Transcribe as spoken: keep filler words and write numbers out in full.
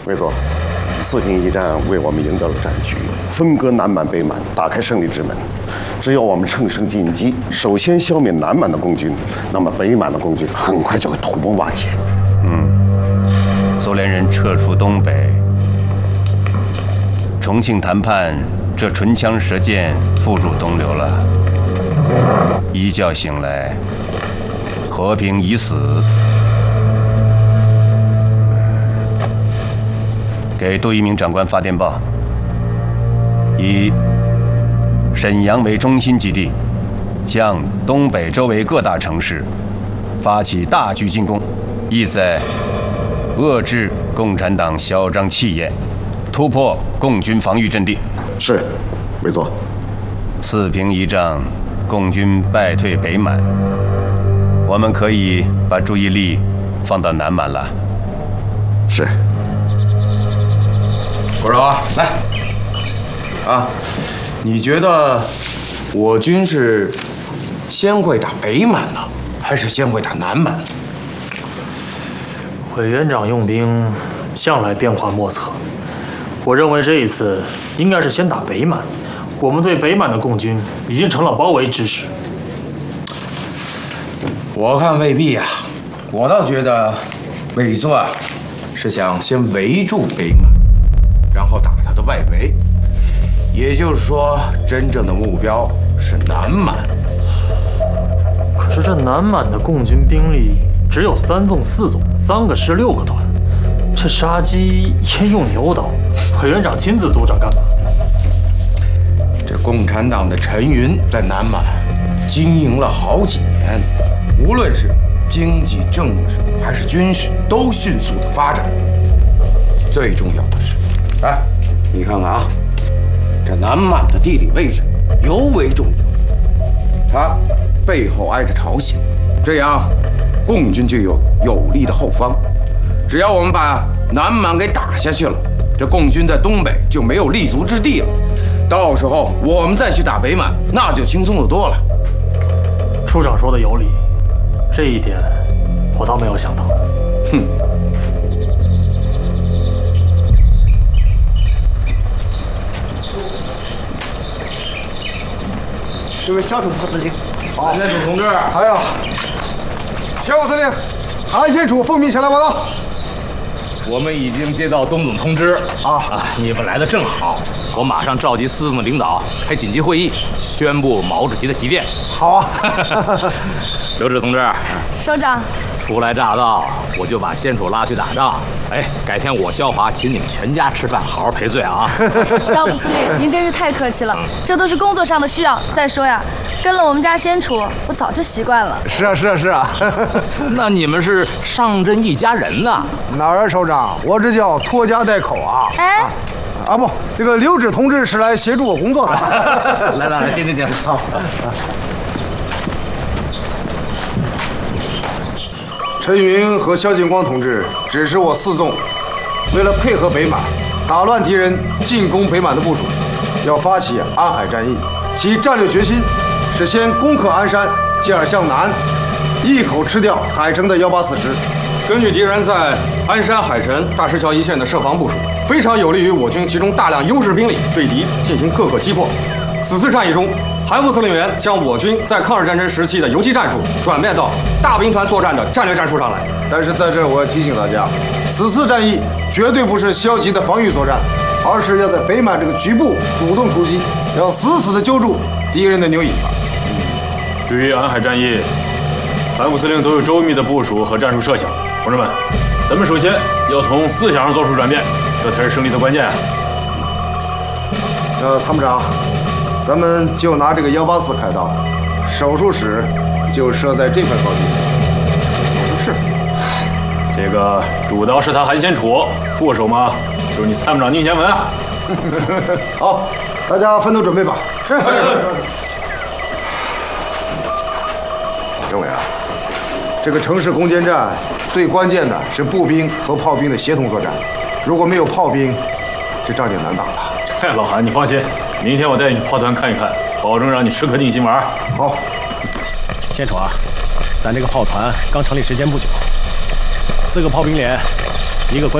魏佐，四平一战为我们赢得了战局，分割南满、北满，打开胜利之门。只要我们乘胜进击，首先消灭南满的共军，那么北满的共军很快就会土崩瓦解。 嗯，苏联人撤出东北，重庆谈判这唇枪舌剑付诸东流了。一觉醒来，和平已死。给杜一鸣长官发电报，以沈阳为中心基地，向东北周围各大城市发起大举进攻，意在遏制共产党嚣张气焰，突破共军防御阵地。 是，魏佐。 四平一仗，共军败退北满，我们可以把注意力放到南满了。 是。 国手啊，来，啊，你觉得我军是先会打北满呢，还是先会打南满？ 委员长用兵向来变化莫测，我认为这一次应该是先打北满。我们对北满的共军已经成了包围之势。 我看未必啊，我倒觉得魏作啊是想先围住北满，然后打他的外围。也就是说，真正的目标是南满。 可是这南满的共军兵力只有三纵四纵，三个师六个团，这杀鸡焉用牛刀？委员长亲自督着干嘛？ 这共产党的陈云在南满经营了好几年，无论是经济、政治还是军事，都迅速的发展。最重要的是，哎，你看看啊，这南满的地理位置尤为重要，它背后挨着朝鲜，这样共军就有有力的后方。只要我们把南满给打下去了，这共军在东北就没有立足之地了。到时候我们再去打北满，那就轻松的多了。 处长说的有理，这一点我倒没有想到。 哼。 这位小处副司令， 韩先楚同志， 哎呀，小副司令，韩先楚奉命前来报道。 我们已经接到东总通知啊啊！你们来的正好，我马上召集四纵的领导开紧急会议，宣布毛主席的急电。 好啊， 刘志同志， 首长， 初来乍到，我就把先楚拉去打仗。哎，改天我萧华请你们全家吃饭，好好赔罪啊！ 小副司令，您真是太客气了，这都是工作上的需要。再说呀，跟了我们家先楚，我早就习惯了。 是啊，是啊，是啊。 那你们是上阵一家人呐？ 哪儿啊，首长，我这叫拖家带口啊。 哎。 啊啊不，这个刘志同志是来协助我工作的。 来来来，进进进。好。 陈云和萧劲光同志指示我四纵，为了配合北满，打乱敌人进攻北满的部署，要发起安海战役。其战略决心是先攻克鞍山，继而向南，一口吃掉海城的幺八四师。 根据敌人在鞍山、海城、大石桥一线的设防部署，非常有利于我军集中大量优势兵力对敌进行各个击破。此次战役中，韩副司令员将我军在抗日战争时期的游击战术转变到大兵团作战的战略战术上来。 但是在这，我要提醒大家，此次战役绝对不是消极的防御作战，而是要在北满这个局部主动出击，要死死地揪住敌人的牛尾巴。 对于安海战役，韩副司令都有周密的部署和战术设想。同志们，咱们首先要从思想上做出转变，这才是胜利的关键。 呃，参谋长，咱们就拿这个幺八四开刀，手术室就设在这片高地。 手术室，这个主刀是他韩先楚，副手嘛就是你参谋长宁贤文啊。 好，大家分头准备吧。 是。 政委啊，这个城市攻坚战最关键的是步兵和炮兵的协同作战，如果没有炮兵，这仗就难打了。 哎，老韩，你放心，明天我带你去炮团看一看，保证让你吃颗定心丸。 好， 先楚啊，咱这个炮团刚成立时间不久，四个炮兵连，一个关。